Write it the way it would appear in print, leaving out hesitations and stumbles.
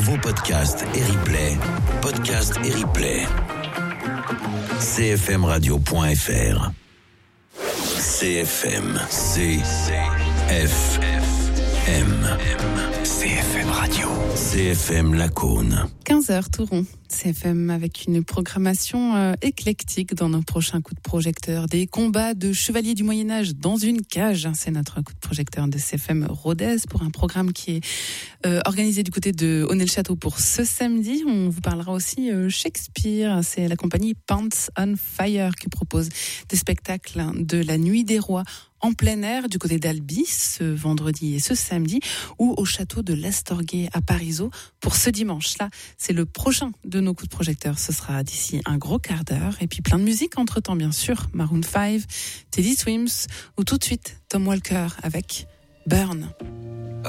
vos podcasts et replays. Podcasts et replays. cfmradio.fr. CFM. CFM Radio. CFM Lacaune. 15h tout rond. CFM avec une programmation éclectique dans nos prochains coups de projecteur. Des combats de chevaliers du Moyen-Âge dans une cage. C'est notre coup de projecteur de CFM Rodez pour un programme qui est organisé du côté de Honnay-le-Château pour ce samedi. On vous parlera aussi Shakespeare. C'est la compagnie Pants on Fire qui propose des spectacles de la Nuit des Rois en plein air du côté d'Albi ce vendredi et ce samedi, ou au château de l'Astorguet à Parisot pour ce dimanche-là. C'est le prochain de nos coups de projecteur. Ce sera d'ici un gros quart d'heure. Et puis plein de musique entre-temps, bien sûr. Maroon 5, Teddy Swims, ou tout de suite Tom Walker avec Burn.